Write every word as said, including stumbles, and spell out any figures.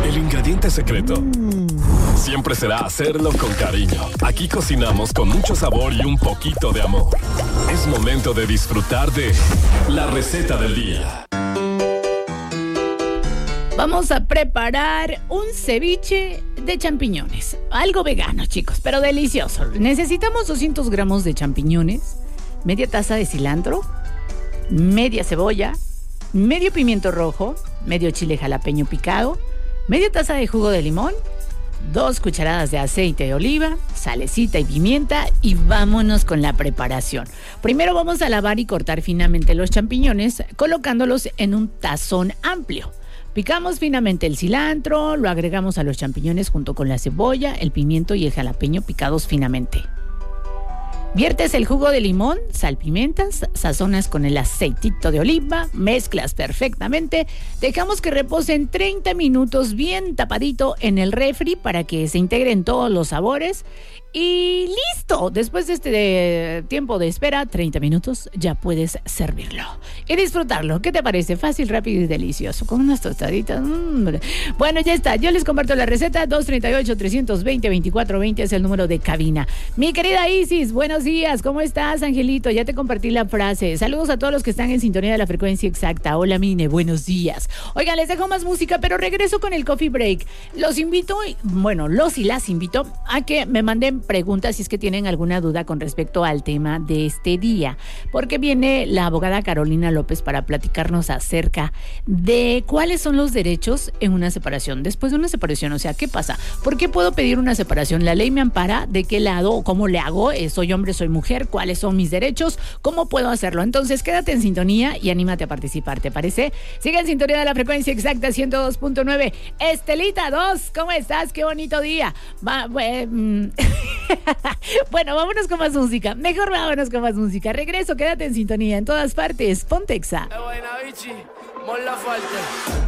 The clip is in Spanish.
El ingrediente secreto siempre será hacerlo con cariño. Aquí cocinamos con mucho sabor y un poquito de amor. Es momento de disfrutar de la receta del día. Vamos a preparar un ceviche de champiñones. Algo vegano, chicos, pero delicioso. Necesitamos doscientos gramos de champiñones, media taza de cilantro, media cebolla, medio pimiento rojo, medio chile jalapeño picado, media taza de jugo de limón, dos cucharadas de aceite de oliva, salecita y pimienta, y vámonos con la preparación. Primero vamos a lavar y cortar finamente los champiñones, colocándolos en un tazón amplio. Picamos finamente el cilantro, lo agregamos a los champiñones junto con la cebolla, el pimiento y el jalapeño picados finamente. Viertes el jugo de limón, salpimentas, sazonas con el aceitito de oliva, mezclas perfectamente, dejamos que reposen treinta minutos bien tapadito en el refri para que se integren todos los sabores y ¡listo! Después de este de tiempo de espera, treinta minutos, ya puedes servirlo y disfrutarlo. ¿Qué te parece? Fácil, rápido y delicioso, con unas tostaditas. Mm. Bueno, ya está, yo les comparto la receta. Dos treinta y ocho, trescientos veinte, veinticuatro veinte es el número de cabina. Mi querida Isis, buenos días, ¿cómo estás, Angelito? Ya te compartí la frase. Saludos a todos los que están en sintonía de la frecuencia exacta. Hola, Mine, buenos días. Oigan, les dejo más música, pero regreso con el coffee break. Los invito, bueno, los y las invito a que me manden preguntas si es que tienen alguna duda con respecto al tema de este día, porque viene la abogada Carolina López para platicarnos acerca de cuáles son los derechos en una separación, después de una separación. O sea, ¿qué pasa? ¿Por qué puedo pedir una separación? ¿La ley me ampara? ¿De qué lado? ¿Cómo le hago? ¿Soy hombre? ¿Soy mujer? ¿Cuáles son mis derechos? ¿Cómo puedo hacerlo? Entonces, quédate en sintonía y anímate a participar, ¿te parece? Sigue en sintonía de la frecuencia exacta ciento dos punto nueve. Estelita dos, ¿cómo estás? Qué bonito día. Va, bueno, bueno, vámonos con más música. Mejor vámonos con más música. Regreso, quédate en sintonía en todas partes. Ponte Exa.